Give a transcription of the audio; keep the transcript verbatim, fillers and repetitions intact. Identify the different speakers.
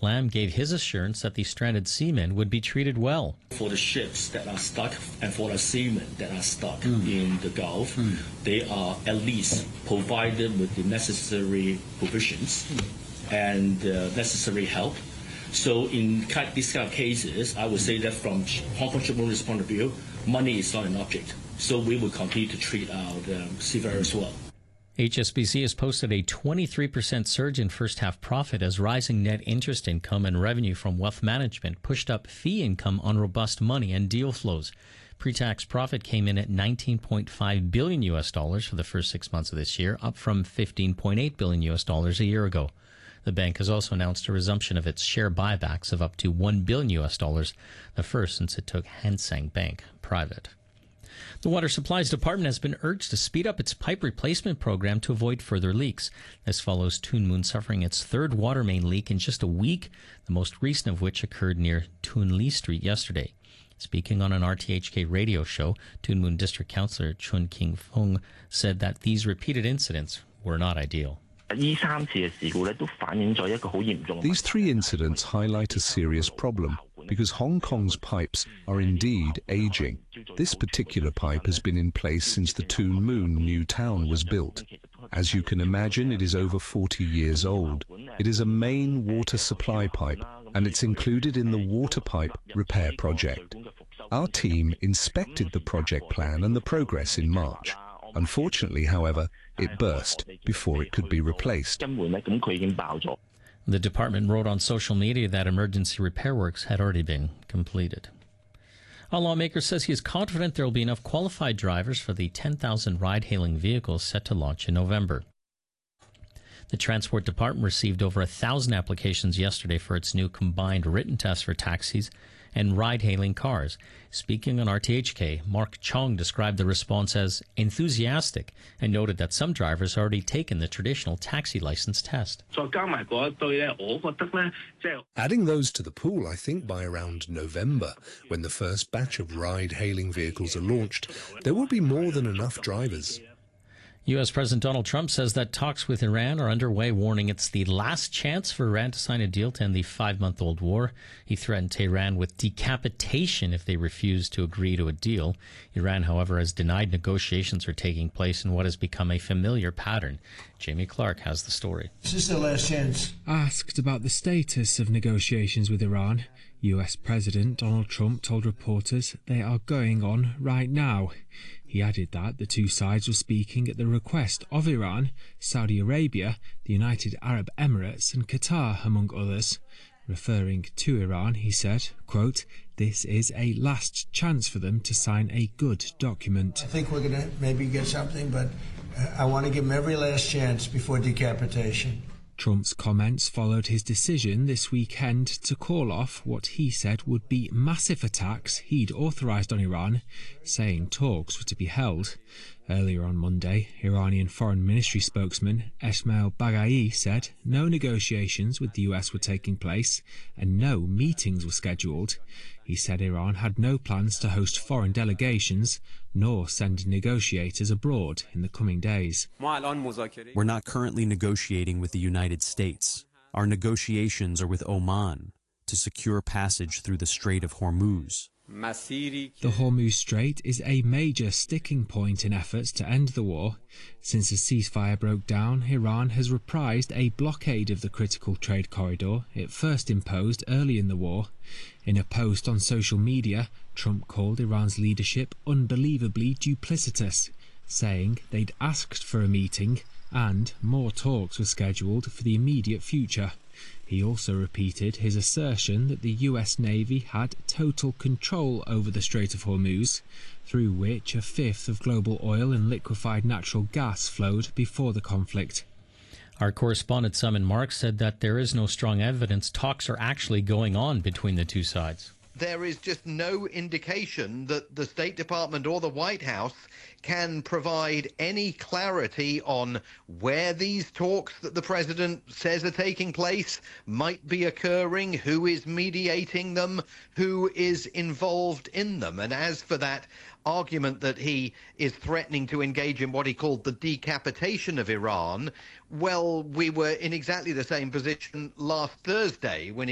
Speaker 1: Lam gave his assurance that the stranded seamen would be treated well.
Speaker 2: For the ships that are stuck and for the seamen that are stuck mm. in the Gulf, mm. they are at least provided with the necessary provisions mm. and uh, necessary help. So in these kind of cases, I would say that from Hong Kong shipbuilding's point of view, money is not an object. So we will continue to treat our um, seafarers well.
Speaker 1: H S B C has posted a twenty-three percent surge in first-half profit as rising net interest income and revenue from wealth management pushed up fee income on robust money and deal flows. Pre-tax profit came in at nineteen point five billion U S dollars for the first six months of this year, up from fifteen point eight billion U S dollars a year ago. The bank has also announced a resumption of its share buybacks of up to one billion U S dollars, the first since it took Hang Seng Bank private. The Water Supplies Department has been urged to speed up its pipe replacement program to avoid further leaks. This follows Tuen Mun suffering its third water main leak in just a week, the most recent of which occurred near Tuen Lee Street yesterday. Speaking on an R T H K radio show, Tuen Mun District Councillor Chun King Fung said that these repeated incidents were not ideal.
Speaker 3: These three incidents highlight a serious problem because Hong Kong's pipes are indeed aging. This particular pipe has been in place since the Tuen Mun new town was built. As you can imagine, it is over forty years old. It is a main water supply pipe, and it's included in the water pipe repair project. Our team inspected the project plan and the progress in March. Unfortunately, however, it burst before it could be replaced.
Speaker 1: The department wrote on social media that emergency repair works had already been completed. A lawmaker says he is confident there will be enough qualified drivers for the ten thousand ride-hailing vehicles set to launch in November. The Transport Department received over a thousand applications yesterday for its new combined written test for taxis and ride-hailing cars. Speaking on R T H K, Mark Chong described the response as enthusiastic and noted that some drivers have already taken the traditional taxi license test.
Speaker 4: Adding those to the pool, I think by around November, when the first batch of ride-hailing vehicles are launched, there will be more than enough drivers.
Speaker 1: U S President Donald Trump says that talks with Iran are underway, warning it's the last chance for Iran to sign a deal to end the five-month-old war. He threatened Tehran with decapitation if they refuse to agree to a deal. Iran, however, has denied negotiations are taking place in what has become a familiar pattern. Jamie Clark has the story.
Speaker 5: This is the last chance.
Speaker 6: Asked about the status of negotiations with Iran, U S President Donald Trump told reporters they are going on right now. He added that the two sides were speaking at the request of Iran, Saudi Arabia, the United Arab Emirates and Qatar, among others. Referring to Iran, he said, quote, "This is a last chance for them to sign a good document."
Speaker 5: I think we're going to maybe get something, but I want to give them every last chance before decapitation.
Speaker 6: Trump's comments followed his decision this weekend to call off what he said would be massive attacks he'd authorised on Iran, saying talks were to be held. Earlier on Monday, Iranian Foreign Ministry spokesman Esmail Baghai said no negotiations with the U S were taking place and no meetings were scheduled. He said Iran had no plans to host foreign delegations nor send negotiators abroad in the coming days.
Speaker 7: We're not currently negotiating with the United States. Our negotiations are with Oman to secure passage through the Strait of Hormuz.
Speaker 6: The Hormuz Strait is a major sticking point in efforts to end the war. Since the ceasefire broke down, Iran has reprised a blockade of the critical trade corridor it first imposed early in the war. In a post on social media, Trump called Iran's leadership unbelievably duplicitous, saying they'd asked for a meeting and more talks were scheduled for the immediate future. He also repeated his assertion that the U S Navy had total control over the Strait of Hormuz, through which a fifth of global oil and liquefied natural gas flowed before the conflict.
Speaker 1: Our correspondent Simon Marks said that there is no strong evidence talks are actually going on between the two sides.
Speaker 8: There is just no indication that the State Department or the White House can provide any clarity on where these talks that the president says are taking place might be occurring, who is mediating them, who is involved in them. And as for that argument that he is threatening to engage in what he called the decapitation of Iran, well, we were in exactly the same position last Thursday when he